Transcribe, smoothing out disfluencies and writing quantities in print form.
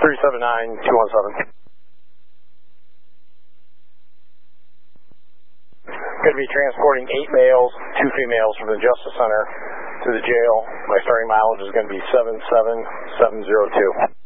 379-217. Going to be transporting 8 males, 2 females from the Justice Center to the jail. My starting mileage is going to be 77702.